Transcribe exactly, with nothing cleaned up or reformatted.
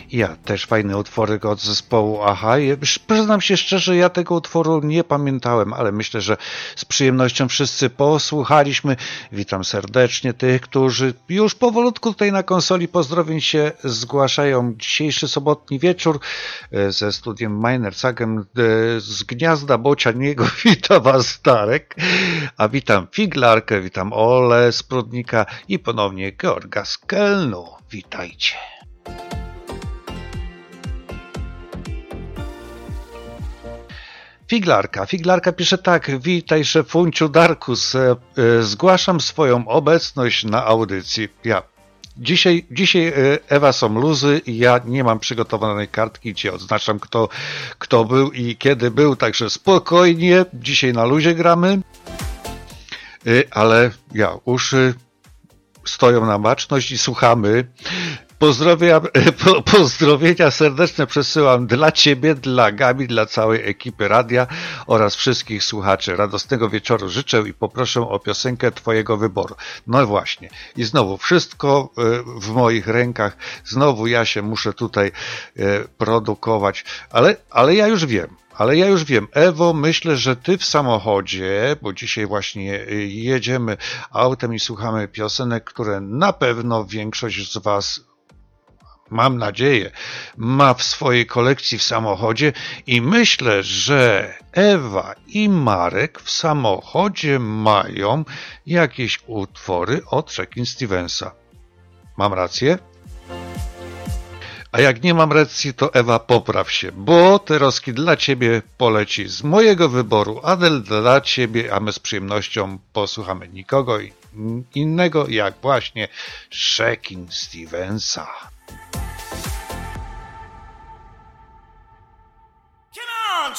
Ja też fajne utwory od zespołu Aha. Przyznam się szczerze, ja tego utworu nie pamiętałem, ale myślę, że z przyjemnością wszyscy posłuchaliśmy. Witam serdecznie tych, którzy już powolutku tutaj na konsoli pozdrowień się zgłaszają. Dzisiejszy sobotni wieczór ze studiem Minersagem z Gniazda Bocianiego wita was Darek, a witam Figlarkę, witam Ole z Prudnika i ponownie Georga z Kelnu. Witajcie. Figlarka. Figlarka pisze tak. Witaj szefunciu Darku. Z, e, zgłaszam swoją obecność na audycji. Ja. Dzisiaj, dzisiaj e, Ewa są luzy i ja nie mam przygotowanej kartki, gdzie odznaczam kto, kto był i kiedy był, także spokojnie. Dzisiaj na luzie gramy. E, ale ja, uszy stoją na baczność i słuchamy. Pozdrowia, po, pozdrowienia serdeczne przesyłam dla Ciebie, dla Gabi, dla całej ekipy radia oraz wszystkich słuchaczy. Radosnego wieczoru życzę i poproszę o piosenkę Twojego wyboru. No właśnie. I znowu wszystko w moich rękach. Znowu ja się muszę tutaj produkować. Ale, ale ja już wiem. Ale ja już wiem, Ewo, myślę, że ty w samochodzie, bo dzisiaj właśnie jedziemy autem i słuchamy piosenek, które na pewno większość z was, mam nadzieję, ma w swojej kolekcji w samochodzie i myślę, że Ewa i Marek w samochodzie mają jakieś utwory od Shakin' Stevensa. Mam rację? A jak nie mam racji, to Ewa, popraw się, bo Teroski dla Ciebie poleci z mojego wyboru, Adel dla Ciebie, a my z przyjemnością posłuchamy nikogo innego jak właśnie Shakin' Stevensa.